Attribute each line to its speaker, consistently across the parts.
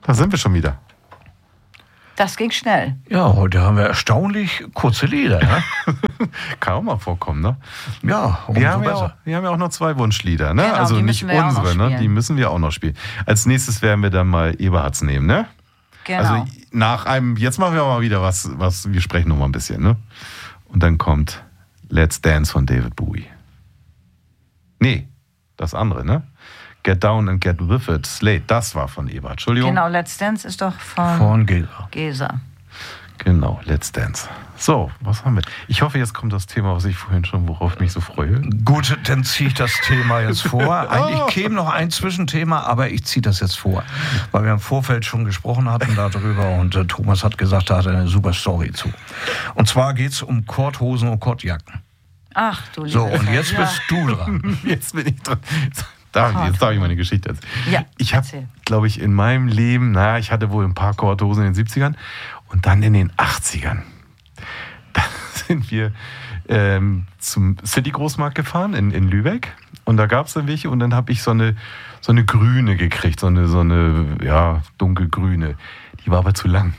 Speaker 1: Da sind wir schon wieder.
Speaker 2: Das ging schnell.
Speaker 3: Ja, heute haben wir erstaunlich kurze Lieder. Ne?
Speaker 1: Kann auch mal vorkommen, ne?
Speaker 3: Ja,
Speaker 1: wir haben ja auch noch 2 Wunschlieder, ne?
Speaker 2: Genau,
Speaker 1: also
Speaker 2: die
Speaker 1: nicht
Speaker 2: müssen wir
Speaker 1: unsere,
Speaker 2: auch noch
Speaker 1: ne? Die müssen wir auch noch spielen. Als nächstes werden wir dann mal Eberhards nehmen, ne?
Speaker 2: Genau.
Speaker 1: Also jetzt machen wir mal wieder was wir sprechen noch mal ein bisschen, ne? Und dann kommt Let's Dance von David Bowie. Nee, das andere, ne? Get Down and Get With It, Slade, das war von Eberhard. Entschuldigung.
Speaker 2: Genau, Let's Dance ist doch von Gesa.
Speaker 1: Genau, Let's Dance. So, was haben wir? Ich hoffe, jetzt kommt das Thema, was ich vorhin schon, worauf ich mich so freue.
Speaker 3: Gut, dann ziehe ich das Thema jetzt vor. Eigentlich käme noch ein Zwischenthema, aber ich ziehe das jetzt vor. Weil wir im Vorfeld schon gesprochen hatten darüber und Thomas hat gesagt, da hat er eine super Story zu. Und zwar geht es um Korthosen und Kortjacken.
Speaker 2: Ach du lieber.
Speaker 3: So, und jetzt bist du dran.
Speaker 1: Jetzt bin ich dran. Jetzt darf ich meine Geschichte erzählen.
Speaker 2: Ja,
Speaker 1: ich habe, glaube ich, in meinem Leben, ich hatte wohl ein paar Korthosen in den 70ern und dann in den 80ern. Da sind wir zum City-Großmarkt gefahren in Lübeck und da gab es dann welche und dann habe ich so eine grüne gekriegt, so eine dunkelgrüne. Die war aber zu lang.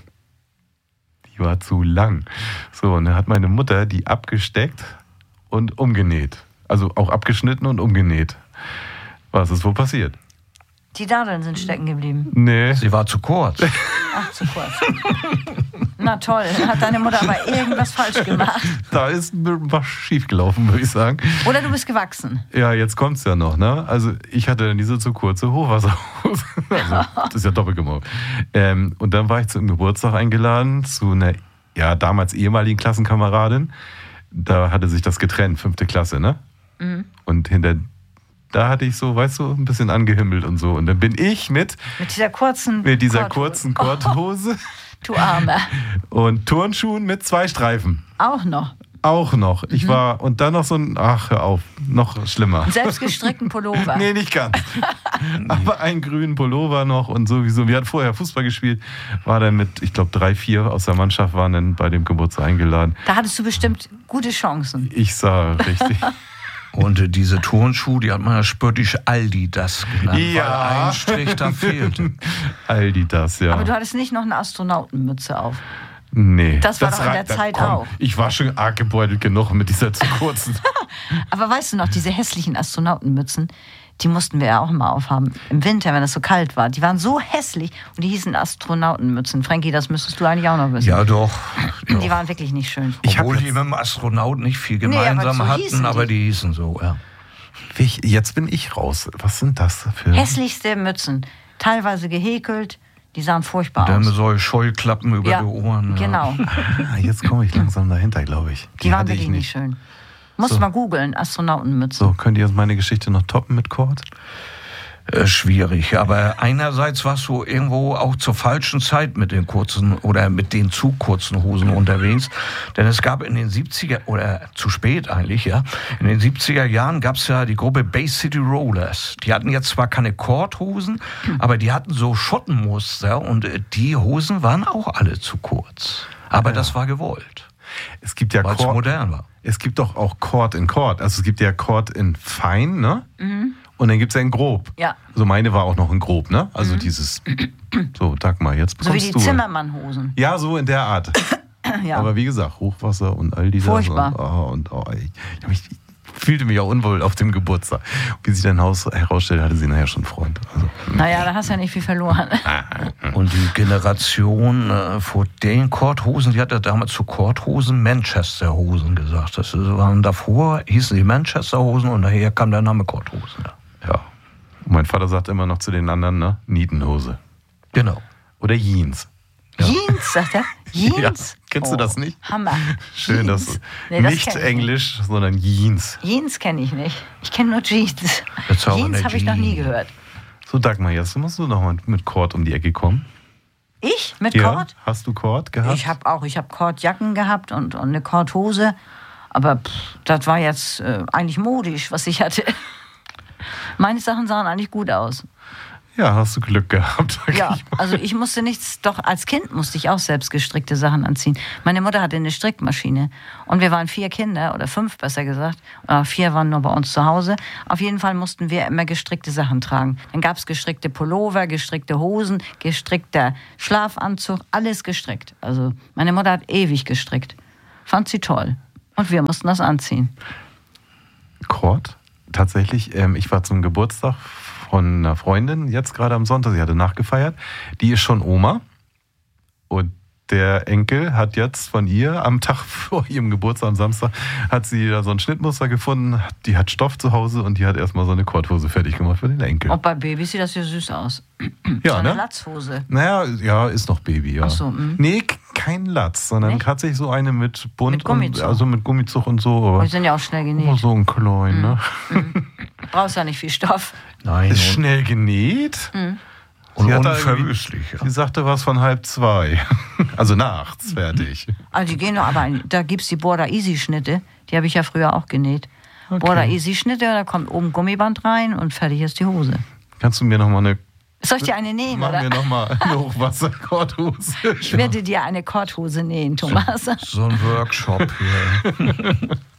Speaker 1: So, und dann hat meine Mutter die abgesteckt und umgenäht. Also auch abgeschnitten und umgenäht. Was ist wohl passiert?
Speaker 2: Die Nadeln sind stecken geblieben.
Speaker 1: Nee.
Speaker 3: Sie war zu kurz.
Speaker 2: Ach, zu kurz. Na toll, hat deine Mutter aber irgendwas falsch gemacht.
Speaker 1: Da ist was schief gelaufen, würde ich sagen.
Speaker 2: Oder du bist gewachsen.
Speaker 1: Ja, jetzt kommt's ja noch, ne? Also ich hatte dann diese zu kurze Hochwasserhose. Also, das ist ja doppelt gemobbt. Und dann war ich zum Geburtstag eingeladen zu einer, damals ehemaligen Klassenkameradin. Da hatte sich das getrennt, 5. Klasse, ne? Mhm. Und da hatte ich so, weißt du, ein bisschen angehimmelt und so. Und dann bin ich mit
Speaker 2: dieser kurzen
Speaker 1: Korthose.
Speaker 2: Du Arme.
Speaker 1: Und Turnschuhen mit 2 Streifen.
Speaker 2: Auch noch.
Speaker 1: Ich war, und dann noch so hör auf, noch schlimmer.
Speaker 2: Selbstgestrickten Pullover.
Speaker 1: Nee, nicht ganz. Aber einen grünen Pullover noch und sowieso. Wir hatten vorher Fußball gespielt, war dann mit, ich glaube, 3, 4 aus der Mannschaft waren dann bei dem Geburtstag eingeladen.
Speaker 2: Da hattest du bestimmt gute Chancen.
Speaker 1: Ich sah richtig.
Speaker 3: Und diese Turnschuhe, die hat man ja spöttisch Aldi-Das genannt, weil ein Strich da fehlte.
Speaker 1: Aldi-Das, ja.
Speaker 2: Aber du hattest nicht noch eine Astronautenmütze auf.
Speaker 1: Nee.
Speaker 2: Das war doch in der Zeit auch.
Speaker 1: Ich war schon arg gebeutelt genug mit dieser zu kurzen.
Speaker 2: Aber weißt du noch, diese hässlichen Astronautenmützen, die mussten wir ja auch immer aufhaben. Im Winter, wenn es so kalt war. Die waren so hässlich und die hießen Astronautenmützen. Frankie, das müsstest du eigentlich auch noch wissen.
Speaker 3: Ja, doch.
Speaker 2: Die waren wirklich nicht schön.
Speaker 3: Obwohl die mit dem Astronauten nicht viel gemeinsam hatten, aber die hießen so, ja.
Speaker 1: Jetzt bin ich raus. Was sind das für...
Speaker 2: Hässlichste Mützen. Teilweise gehäkelt. Die sahen furchtbar aus.
Speaker 3: Dann mit solche Scheuklappen über die Ohren.
Speaker 2: Genau.
Speaker 1: Jetzt komme ich langsam dahinter, glaube ich.
Speaker 2: Die waren wirklich nicht schön. Musst mal googeln, Astronautenmützen.
Speaker 1: So, könnt ihr jetzt meine Geschichte noch toppen mit Kord?
Speaker 3: Schwierig, aber einerseits warst du irgendwo auch zur falschen Zeit mit den kurzen oder mit den zu kurzen Hosen unterwegs, denn es gab in den 70er, oder zu spät eigentlich, in den 70er Jahren gab es ja die Gruppe Bay City Rollers. Die hatten jetzt zwar keine Korthosen, aber die hatten so Schottenmuster und die Hosen waren auch alle zu kurz. Aber das war gewollt.
Speaker 1: Es gibt ja
Speaker 3: weil es modern war.
Speaker 1: Es gibt doch auch Kord in Kord. Also es gibt ja Kord in fein, ne? Mhm. Und dann gibt es ja in grob.
Speaker 2: Ja.
Speaker 1: Also meine war auch noch in grob, ne? Also dieses, so Dagmar, jetzt bekommst du.
Speaker 2: So wie die Zimmermann-Hosen.
Speaker 1: Ja, so in der Art.
Speaker 2: Ja.
Speaker 1: Aber wie gesagt, Hochwasser und all diese.
Speaker 2: Furchtbar.
Speaker 1: Ich fühlte mich auch unwohl auf dem Geburtstag. Wie sich dann herausstellt, hatte sie nachher schon einen Freund. Also.
Speaker 2: Naja, da hast du ja nicht viel verloren.
Speaker 3: Und die Generation vor den Korthosen, die hat ja damals zu Korthosen Manchester-Hosen gesagt. Das waren davor, hießen die Manchester-Hosen und nachher kam der Name Korthosen.
Speaker 1: Ja. Und mein Vater sagt immer noch zu den anderen, ne? Nietenhose.
Speaker 3: Genau.
Speaker 1: Oder Jeans.
Speaker 2: Ja. Jeans, sagt er? Jeans?
Speaker 1: Ja. Kennst du das nicht?
Speaker 2: Hammer.
Speaker 1: Schön,
Speaker 2: Jeans.
Speaker 1: dass
Speaker 2: Nee, das
Speaker 1: nicht Englisch, sondern Jeans.
Speaker 2: Jeans kenne ich nicht. Ich kenne nur Jeans.
Speaker 3: Jeans
Speaker 2: habe ich noch nie gehört.
Speaker 1: So, Dagmar, jetzt musst du noch mal mit Kord um die Ecke kommen.
Speaker 2: Ich? Mit Kord?
Speaker 1: Hast du Kord gehabt?
Speaker 2: Ich habe Kordjacken gehabt und eine Kordhose. Aber das war jetzt eigentlich modisch, was ich hatte. Meine Sachen sahen eigentlich gut aus.
Speaker 1: Ja, hast du Glück gehabt. sag
Speaker 2: Ja,
Speaker 1: ich mal.
Speaker 2: also ich musste nichts, doch als Kind musste ich auch selbst gestrickte Sachen anziehen. Meine Mutter hatte eine Strickmaschine und wir waren 4 Kinder, oder 5 besser gesagt, 4 waren nur bei uns zu Hause. Auf jeden Fall mussten wir immer gestrickte Sachen tragen. Dann gab es gestrickte Pullover, gestrickte Hosen, gestrickter Schlafanzug, alles gestrickt. Also meine Mutter hat ewig gestrickt. Fand sie toll. Und wir mussten das anziehen.
Speaker 1: Kord, tatsächlich, ich war zum Geburtstag von einer Freundin, jetzt gerade am Sonntag, sie hatte nachgefeiert. Die ist schon Oma und der Enkel hat jetzt von ihr am Tag vor ihrem Geburtstag, am Samstag, hat sie da so ein Schnittmuster gefunden, die hat Stoff zu Hause und die hat erstmal so eine Kordhose fertig gemacht für den Enkel.
Speaker 2: Und bei Babys sieht das ja süß aus.
Speaker 1: Ja,
Speaker 2: so eine
Speaker 1: ne?
Speaker 2: Latzhose.
Speaker 1: Naja, ja, ist noch Baby, ja.
Speaker 2: Ach so,
Speaker 1: Nee, kein Latz, sondern
Speaker 2: Nicht?
Speaker 1: tatsächlich so eine mit bunt
Speaker 2: Mit Gummizug.
Speaker 1: und also mit Gummizug und so. Aber
Speaker 2: Die sind ja auch schnell genäht.
Speaker 1: so ein klein, ne?
Speaker 2: Brauchst ja nicht viel Stoff.
Speaker 3: Nein,
Speaker 1: Ist schnell genäht.
Speaker 3: und
Speaker 1: Sie hat da
Speaker 3: unverwüstlich.
Speaker 1: Sie sagte was von 1:30. Also nachts fertig.
Speaker 2: Also die gehen nur, aber da gibt es die Border Easy Schnitte, die habe ich ja früher auch genäht.
Speaker 1: Okay.
Speaker 2: Border Easy Schnitte, da kommt oben Gummiband rein und fertig ist die Hose.
Speaker 1: Kannst du mir noch mal eine
Speaker 2: Soll ich dir eine nähen,
Speaker 1: Mach
Speaker 2: oder?
Speaker 1: mir noch mal eine Hochwasserkordhose.
Speaker 2: Ich werde dir eine Korthose nähen, Thomas.
Speaker 3: So ein Workshop hier.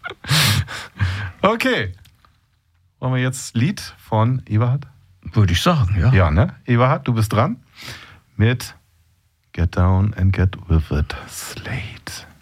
Speaker 1: Okay. Wollen wir jetzt Lied von Eberhard?
Speaker 3: Würde ich sagen, ja.
Speaker 1: Ja, ne? Eberhard, du bist dran mit Get Down and Get With It, Slate.